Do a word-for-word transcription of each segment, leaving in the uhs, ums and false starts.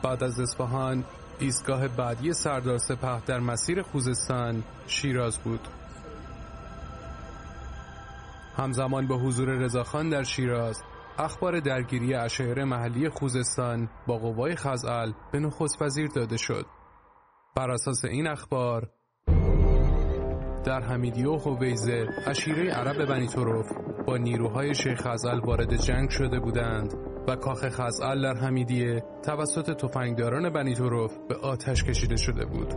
بعد از اصفهان ایستگاه بعدی سردار سپاه در مسیر خوزستان شیراز بود. همزمان با حضور رضاخان در شیراز، اخبار درگیری عشایر محلی خوزستان با قوای خزعل به نخست وزیر داده شد. بر اساس این اخبار در حمیدیه و هویزه عشیره عرب بنی طرف با نیروهای شیخ خزعل وارد جنگ شده بودند و کاخ خزعل در حمیدیه توسط تفنگداران بنی طرف به آتش کشیده شده بود.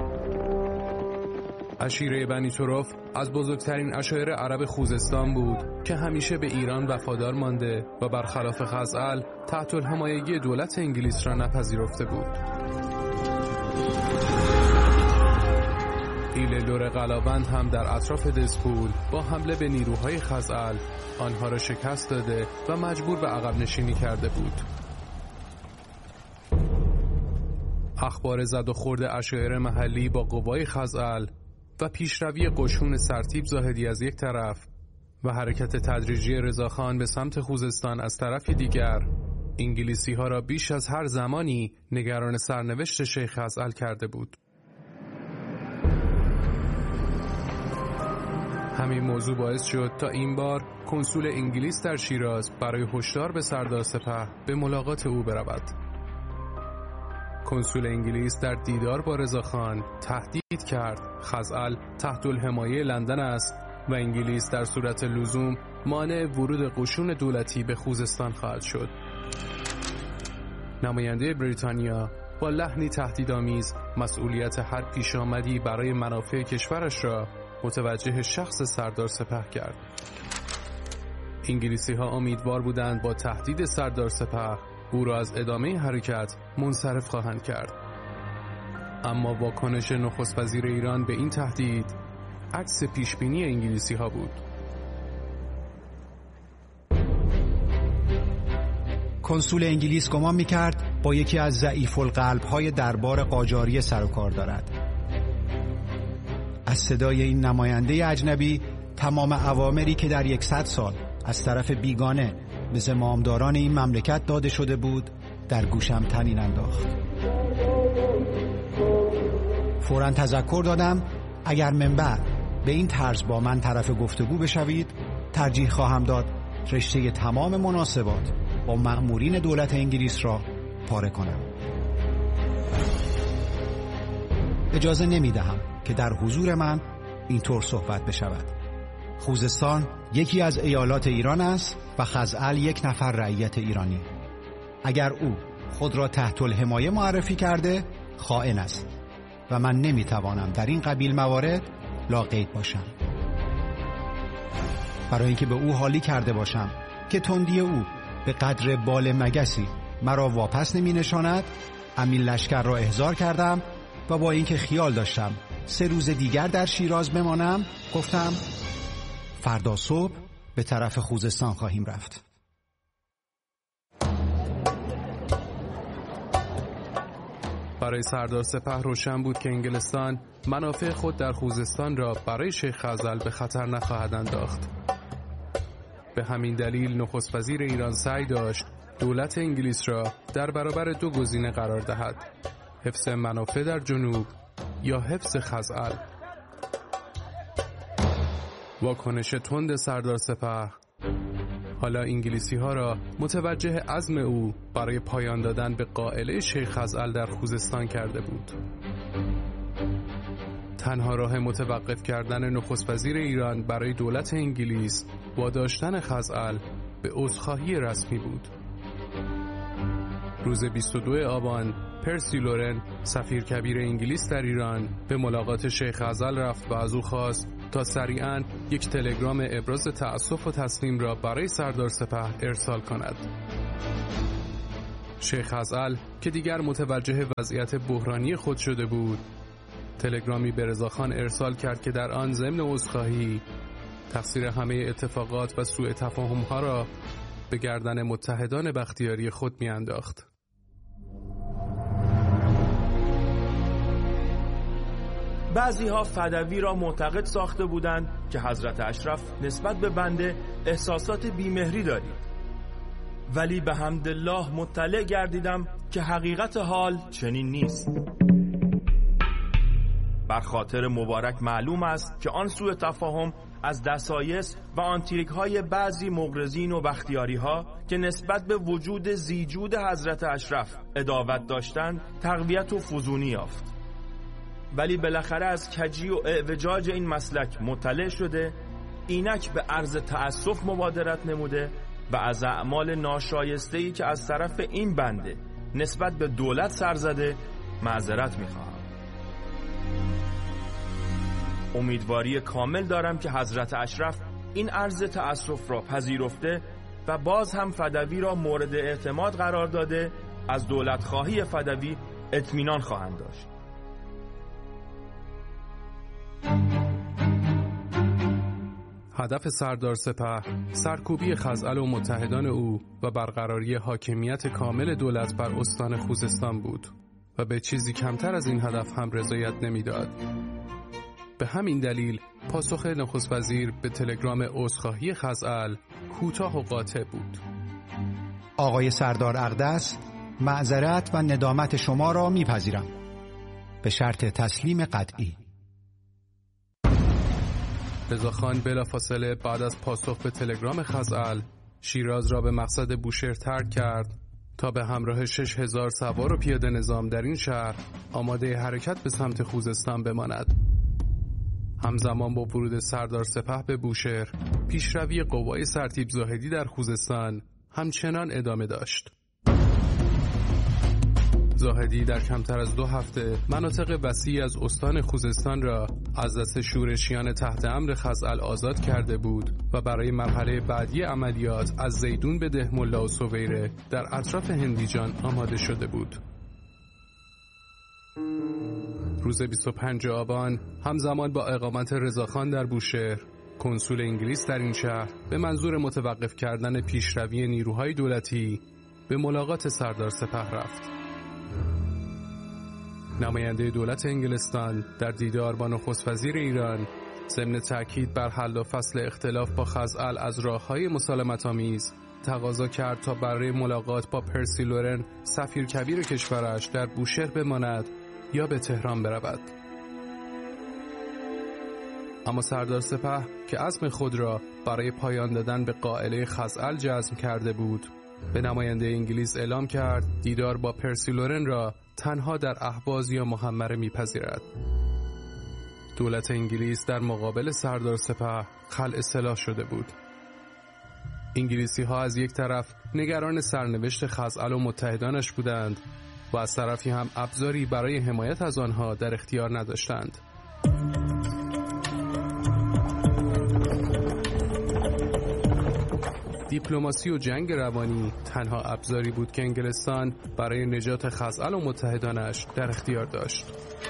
عشیره بنی طرف از بزرگترین عشایر عرب خوزستان بود که همیشه به ایران وفادار مانده و برخلاف خزعل تحت الحمایگی دولت انگلیس را نپذیرفته بود. ایل لور قلاوند هم در اطراف دسپول با حمله به نیروهای خزعل آنها را شکست داده و مجبور به عقب نشینی کرده بود. اخبار زد و خورد عشایر محلی با قوای خزعل و پیشروی قشون سرتیپ زاهدی از یک طرف و حرکت تدریجی رضاخان به سمت خوزستان از طرف دیگر، انگلیسی ها را بیش از هر زمانی نگران سرنوشت شیخ خزعل کرده بود. همین موضوع باعث شد تا این بار کنسول انگلیس در شیراز برای هشدار به سردار سپاه به ملاقات او برود. کنسول انگلیس در دیدار با رضاخان تهدید کرد خزعل تحت الحمایه لندن است و انگلیس در صورت لزوم مانع ورود قشون دولتی به خوزستان خواهد شد. نماینده بریتانیا با لحنی تهدیدآمیز مسئولیت هر پیشامدی برای منافع کشورش را متوجه شخص سردار سپاه کرد. انگلیسی ها امیدوار بودند با تهدید سردار سپاه او را از ادامه حرکت منصرف خواهند کرد. اما واکنش نخست وزیر ایران به این تهدید عکس پیشبینی انگلیسی ها بود. کنسول انگلیس گمان می‌کرد با یکی از ضعیف القلب‌های دربار قاجاری سر و کار دارد. از صدای این نماینده اجنبی تمام اوامری که در یکصد سال از طرف بیگانه به زمامداران این مملکت داده شده بود در گوشم طنین انداخت. فوراً تذکر دادم اگر من بعد به این طرز با من طرف گفتگو بشوید ترجیح خواهم داد رشته تمام مناسبات با مأمورین دولت انگلیس را پاره کنم. اجازه نمیدهم که در حضور من اینطور صحبت بشود. خوزستان یکی از ایالات ایران است و خزعل یک نفر رعیت ایرانی. اگر او خود را تحت الحمایه معرفی کرده خائن است و من نمیتوانم در این قبیل موارد لاقید باشم. برای اینکه به او حالی کرده باشم که تندی او به قدر بال مگسی مرا واپس نمی نشاند، امین لشکر را احضار کردم و با اینکه خیال داشتم سه روز دیگر در شیراز بمانم گفتم فردا صبح به طرف خوزستان خواهیم رفت. برای سردار سپاه روشن بود که انگلستان منافع خود در خوزستان را برای شیخ خزعل به خطر نخواهد انداخت. به همین دلیل نخست وزیر ایران سعی داشت دولت انگلیس را در برابر دو گزینه قرار دهد: حفظ منافع در جنوب یا حفظ خزعل. واکنش تند سردار سپاه حالا انگلیسی ها را متوجه عزم او برای پایان دادن به قائله شیخ خزعل در خوزستان کرده بود. تنها راه متوقف کردن نخست وزیر ایران برای دولت انگلیس واداشتن خزعل به عذرخواهی رسمی بود. روز بیست و دوم آبان پرسی لورن سفیر کبیر انگلیس در ایران به ملاقات شیخ خزعل رفت و از او خواست تا سریعاً یک تلگرام ابراز تأسف و تسلیم را برای سردار سپاه ارسال کند. شیخ خزعل که دیگر متوجه وضعیت بحرانی خود شده بود، تلگرامی به رضاخان ارسال کرد که در آن ضمن عذرخواهی تقصیر همه اتفاقات و سوء تفاهم‌ها را به گردن متحدان بختیاری خود می‌انداخت. بعضی ها فدوی را معتقد ساخته بودند که حضرت اشرف نسبت به بنده احساسات بیمهری دارید. ولی به حمدالله مطلع گردیدم که حقیقت حال چنین نیست. بر خاطر مبارک معلوم است که آن سوء تفاهم از دسایس و آنتریک های بعضی مغرضین و بختیاری ها که نسبت به وجود زیجود حضرت اشرف عداوت داشتند تقویت و فزونی یافت. ولی بالاخره از کجی و اعوجاج این مسلک مطلع شده، اینک به عرض تأسف مبادرت نموده و از اعمال ناشایسته‌ای که از طرف این بنده نسبت به دولت سر زده معذرت می‌خواهم. امیدواری کامل دارم که حضرت اشرف این عرض تأسف را پذیرفته و باز هم فدوی را مورد اعتماد قرار داده از دولت خواهی فدوی اطمینان خواهند داشت. هدف سردار سپه سرکوبی خزعل و متحدان او و برقراری حاکمیت کامل دولت بر استان خوزستان بود و به چیزی کمتر از این هدف هم رضایت نمیداد. به همین دلیل پاسخ نخست وزیر به تلگرام عذرخواهی خزعل کوتاه و قاطع بود. آقای سردار اقدس، معذرت و ندامت شما را میپذیرم به شرط تسلیم قطعی. رضاخان بلافاصله بعد از پاسخ به تلگرام خزعل شیراز را به مقصد بوشهر ترک کرد تا به همراه شش هزار سوار و پیاده نظام در این شهر آماده حرکت به سمت خوزستان بماند. همزمان با ورود سردار سپه به بوشهر، پیشروی قوای سرتیپ زاهدی در خوزستان همچنان ادامه داشت. زاهدی در کمتر از دو هفته مناطق وسیعی از استان خوزستان را از دست شورشیان تحت امر خزعل آزاد کرده بود و برای مرحله بعدی عملیات از زیدون به دهملا و سویره در اطراف هندیجان آماده شده بود. روز بیست و پنجم آبان همزمان با اقامت رضاخان در بوشهر، کنسول انگلیس در این شهر به منظور متوقف کردن پیشروی نیروهای دولتی به ملاقات سردار سپه رفت. نماینده دولت انگلستان در دیدار با نخست وزیر ایران ضمن تأکید بر حل و فصل اختلاف با خزعل از راه‌های مسالمت‌آمیز تقاضا کرد تا برای ملاقات با پرسی لورن سفیر کبیر کشورش در بوشهر بماند یا به تهران برود. اما سردار سپه که عزم خود را برای پایان دادن به قائله خزعل جزم کرده بود، به نماینده انگلیس اعلام کرد دیدار با پرسی لورن را تنها در اهواز یا محمره میپذیرد. دولت انگلیس در مقابل سردار سپه خلع سلاح شده بود. انگلیسی ها از یک طرف نگران سرنوشت خزعل و متحدانش بودند و از طرفی هم ابزاری برای حمایت از آنها در اختیار نداشتند. دیپلماسی و جنگ روانی تنها ابزاری بود که انگلستان برای نجات خزعل و متحدانش در اختیار داشت.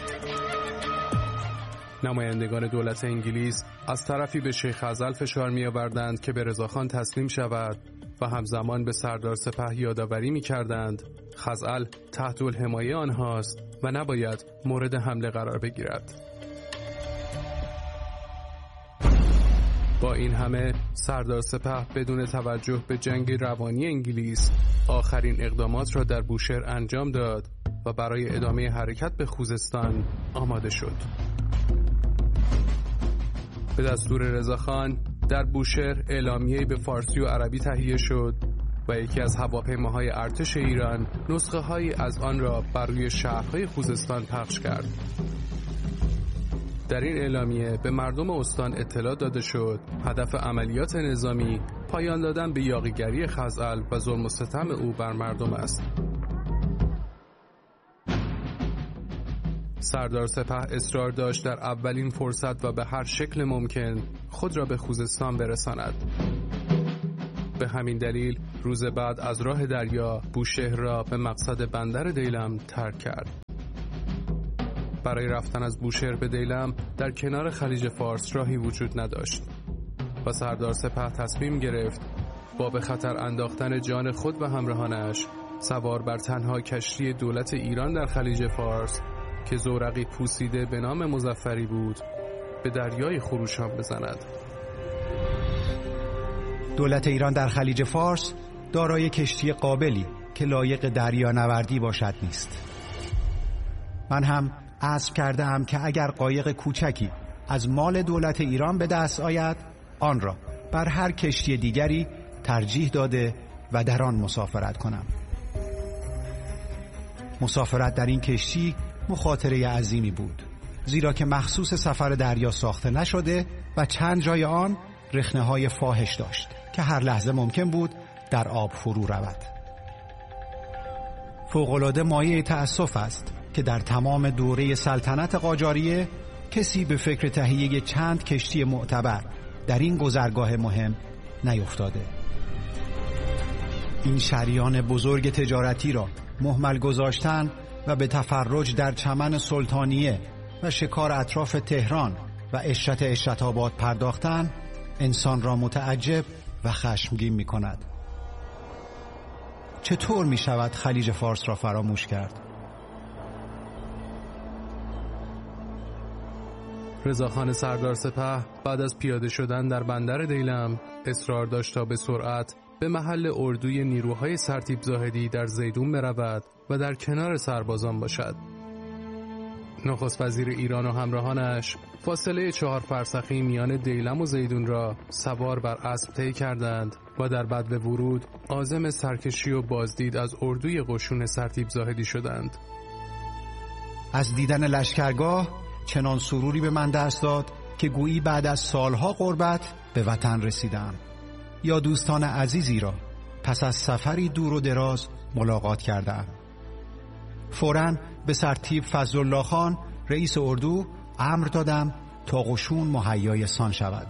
نمایندگان دولت انگلیس از طرفی به شیخ خزعل فشار می آوردند که به رضاخان تسلیم شود و همزمان به سردار سپه یادآوری می کردند خزعل تحت الحمایه آنهاست و نباید مورد حمله قرار بگیرد. با این همه سردار سپه بدون توجه به جنگ روانی انگلیس آخرین اقدامات را در بوشهر انجام داد و برای ادامه حرکت به خوزستان آماده شد. به دستور رضاخان در بوشهر اعلامیه‌ای به فارسی و عربی تهیه شد و یکی از هواپیماهای ارتش ایران نسخه هایی از آن را بر روی شهرهای خوزستان پخش کرد. در این اعلامیه به مردم استان اطلاع داده شد هدف عملیات نظامی پایان دادن به یاغیگری خزعل و ظلم و ستم او بر مردم است. سردار سپه اصرار داشت در اولین فرصت و به هر شکل ممکن خود را به خوزستان برساند. به همین دلیل روز بعد از راه دریا بوشهر را به مقصد بندر دیلم ترک کرد. برای رفتن از بوشهر به دیلم در کنار خلیج فارس راهی وجود نداشت و سردار سپه تصمیم گرفت با به خطر انداختن جان خود و همراهانش سوار بر تنها کشتی دولت ایران در خلیج فارس که زورقی پوسیده به نام مظفری بود به دریای خروشان بزند. دولت ایران در خلیج فارس دارای کشتی قابلی که لایق دریانوردی باشد نیست. من هم عزم کردم که اگر قایق کوچکی از مال دولت ایران به دست آید، آن را بر هر کشتی دیگری ترجیح داده و در آن مسافرت کنم. مسافرت در این کشتی مخاطره عظیمی بود، زیرا که مخصوص سفر دریا ساخته نشده و چند جای آن رخنه‌های فاحش داشت که هر لحظه ممکن بود در آب فرو رود. فوق‌العاده مایه تأسف است که در تمام دوره سلطنت قاجاریه کسی به فکر تهیه چند کشتی معتبر در این گذرگاه مهم نیفتاده. این شریان بزرگ تجارتی را مهمل گذاشتن و به تفرج در چمن سلطانیه و شکار اطراف تهران و عشرت عشرت‌آباد پرداختن انسان را متعجب و خشمگین می کند. چطور می شود خلیج فارس را فراموش کرد؟ رضاخان سردار سپه بعد از پیاده شدن در بندر دیلم اصرار داشت تا به سرعت به محل اردوی نیروهای سرتیپ زاهدی در زیدون برود و در کنار سربازان باشد. نخست وزیر ایران و همراهانش فاصله چهار فرسخی میان دیلم و زیدون را سوار بر اسب طی کردند و در بدو ورود عازم سرکشی و بازدید از اردوی قشون سرتیپ زاهدی شدند. از دیدن لشکرگاه چنان سروری به من دست داد که گویی بعد از سالها غربت به وطن رسیدم یا دوستان عزیزی را پس از سفری دور و دراز ملاقات کردم. فوراً به سرتیپ فضلالله خان رئیس اردو امر دادم تا قشون مهیای سان شود.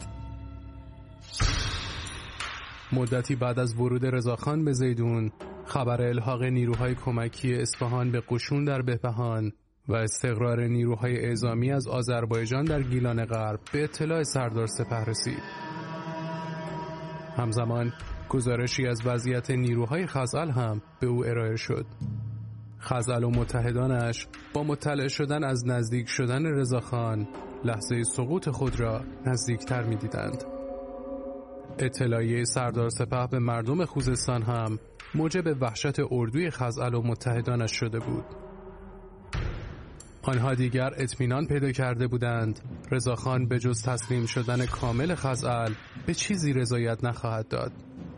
مدتی بعد از ورود رضاخان به زیدون، خبر الحاق نیروهای کمکی اصفهان به قشون در بهبهان و استقرار نیروهای اعزامی از آذربایجان در گیلان غرب به اطلاع سردار سپه رسید. همزمان گزارشی از وضعیت نیروهای خزعل هم به او ارائه شد. خزعل و متحدانش با مطلع شدن از نزدیک شدن رضاخان لحظه سقوط خود را نزدیکتر می دیدند. اطلاعیه سردار سپه به مردم خوزستان هم موجب وحشت اردوی خزعل و متحدانش شده بود. آنها دیگر اطمینان پیدا کرده بودند رضاخان به جز تسلیم شدن کامل خزعل به چیزی رضایت نخواهد داد.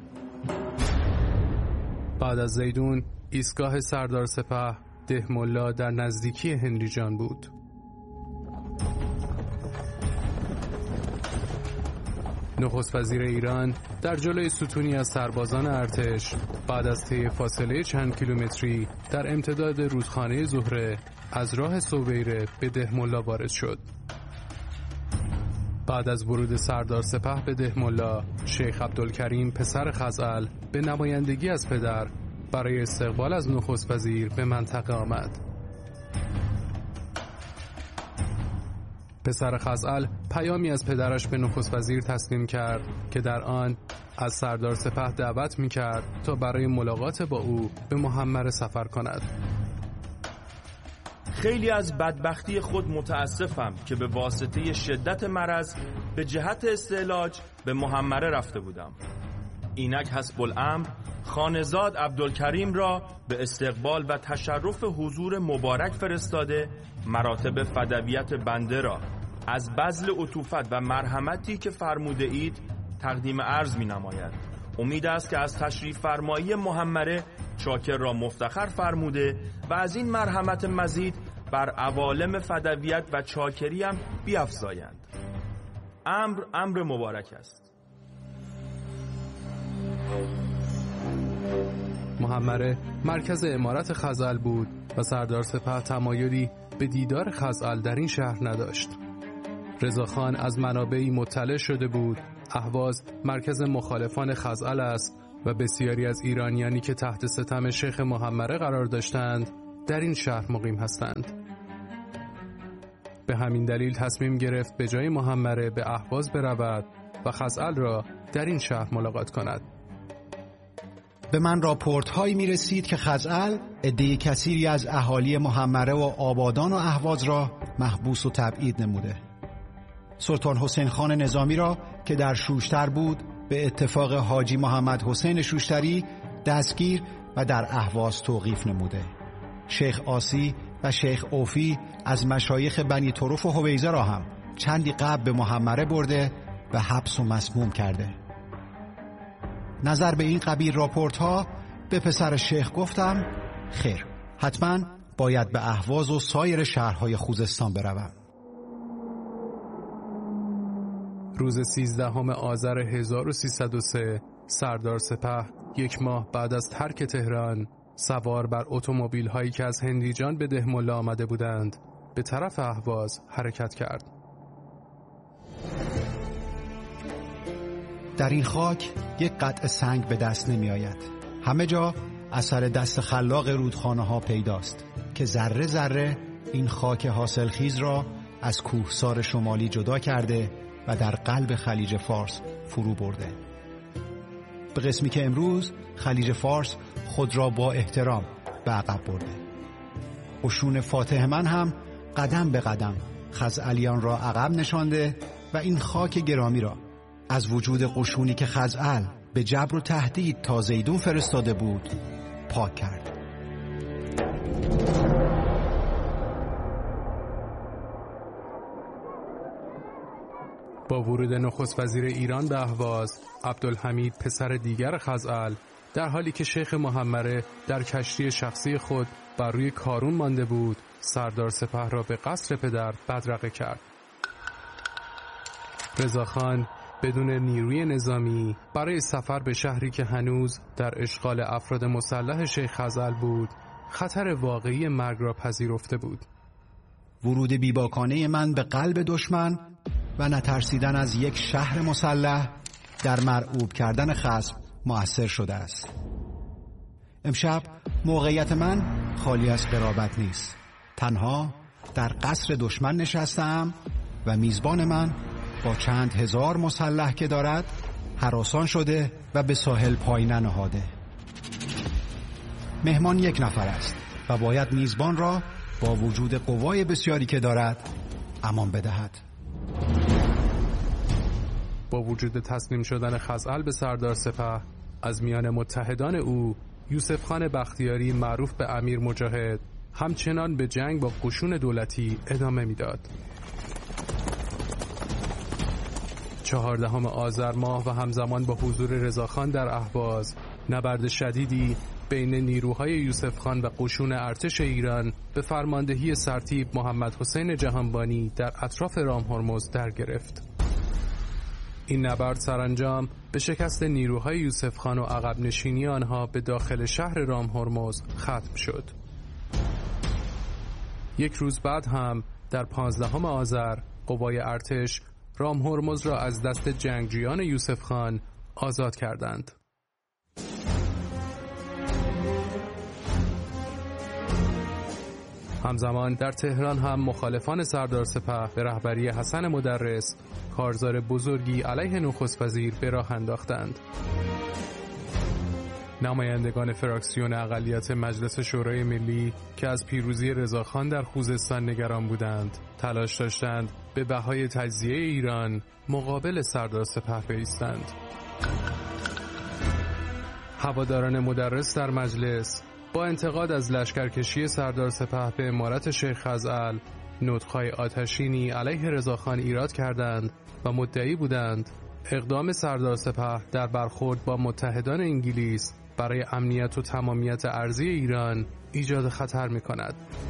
بعد از زیدون ایستگاه سردار سپه دهملا در نزدیکی هنریجان بود. نخست وزیر ایران در جلوی ستونی از سربازان ارتش بعد از طی فاصله چند کیلومتری در امتداد رودخانه زهره از راه سویره به دهملا وارد شد. بعد از ورود سردار سپه به دهملا، شیخ عبدالکریم پسر خزعل به نمایندگی از پدر برای استقبال از نخست وزیر به منطقه آمد. پسر خزعل پیامی از پدرش به نخست وزیر تسلیم کرد که در آن از سردار سپه دعوت می‌کرد تا برای ملاقات با او به محمره سفر کند. خیلی از بدبختی خود متاسفم که به واسطه شدت مرض به جهت استعلاج به محمره رفته بودم. اینک حسب الامر خانزاد عبدالکریم را به استقبال و تشرف حضور مبارک فرستاده مراتب فدویت بنده را از بذل عطوفت و مرحمتی که فرموده اید تقدیم عرض می نماید. امید است که از تشریف فرمایی محمره چاکر را مفتخر فرموده و از این مرحمت مزید بر عوالم فدویت و چاکری هم بیفزایند. امر امر مبارک است. محمره مرکز امارت خزعل بود و سردار سپه تمایلی به دیدار خزعل در این شهر نداشت. رضاخان از منابعی مطلع شده بود اهواز مرکز مخالفان خزعل است و بسیاری از ایرانیانی که تحت ستم شیخ محمره قرار داشتند در این شهر مقیم هستند. به همین دلیل تصمیم گرفت به جای محمره به اهواز برود و خزعل را در این شهر ملاقات کند. به من راپورت هایی می رسید که خزعل عده کثیری از اهالی محمره و آبادان و اهواز را محبوس و تبعید نموده. سلطان حسین خان نظامی را که در شوشتر بود به اتفاق حاجی محمد حسین شوشتری دستگیر و در اهواز توقیف نموده. شیخ آسی و شیخ اوفی از مشایخ بنی طرف و حویزه را هم چندی قبل به محمره برده و حبس و مسموم کرده. نظر به این قبیل راپورت ها به پسر شیخ گفتم خیر، حتما باید به اهواز و سایر شهرهای خوزستان بروم. روز سیزدهم آذر هزار و سیصد و سه سردار سپه یک ماه بعد از ترک تهران سوار بر اتومبیل هایی که از هندیجان به دهملا آمده بودند به طرف اهواز حرکت کرد. در این خاک یک قطع سنگ به دست نمی آید. همه جا اثر دست خلاق رودخانه ها پیداست که ذره ذره این خاک حاصلخیز را از کوهسار شمالی جدا کرده و در قلب خلیج فارس فرو برده. به قسمی که امروز خلیج فارس خود را با احترام به عقب برده. قشون فاتح من هم قدم به قدم خزعلیان را عقب نشانده و این خاک گرامی را از وجود قشونی که خزعل به جبر و تهدید تا زیدون فرستاده بود پاک کرد. با ورود نخست وزیر ایران به اهواز، عبدالحمید پسر دیگر خزعل در حالی که شیخ محمره در کشتی شخصی خود بر روی کارون مانده بود، سردار سپه را به قصر پدر بدرقه کرد. رضاخان بدون نیروی نظامی برای سفر به شهری که هنوز در اشغال افراد مسلح شیخ خزعل بود، خطر واقعی مرگ را پذیرفته بود. ورود بیباکانه من به قلب دشمن و نترسیدن از یک شهر مسلح در مرعوب کردن خصم مؤثر شده است. امشب موقعیت من خالی از قرابت نیست. تنها در قصر دشمن نشستم و میزبان من با چند هزار مسلح که دارد هراسان شده و به ساحل پای ننهاده. مهمان یک نفر است و باید میزبان را با وجود قوای بسیاری که دارد امان بدهد. با وجود تسلیم شدن خزعل به سردار سپه، از میان متحدان او یوسف خان بختیاری معروف به امیر مجاهد همچنان به جنگ با قشون دولتی ادامه میداد. چهاردهم آذر ماه و همزمان با حضور رضاخان در اهواز، نبرد شدیدی بین نیروهای یوسف خان و قشون ارتش ایران به فرماندهی سرتیپ محمد حسین جهانبانی در اطراف رام هرمز در گرفت. این نبرد سرانجام به شکست نیروهای یوسف خان و عقب نشینی آنها به داخل شهر رام هرمز ختم شد. یک روز بعد هم در پانزدهم آذر قوای ارتش رام هرمز را از دست جنگجویان یوسف خان آزاد کردند. همزمان در تهران هم مخالفان سردار سپه به رهبری حسن مدرس کارزار بزرگی علیه نخست وزیر به راه انداختند. نمایندگان فراکسیون اقلیت مجلس شورای ملی که از پیروزی رضاخان در خوزستان نگران بودند، تلاش داشتند به بهای تجزیه ایران مقابل سردار سپه بایستند. هواداران مدرس در مجلس با انتقاد از لشکرکشی سردار سپه به امارت شیخ خزعل نطق‌های آتشینی علیه رضاخان ایراد کردند و مدعی بودند اقدام سردار سپه در برخورد با متحدان انگلیس برای امنیت و تمامیت ارضی ایران ایجاد خطر می‌کند.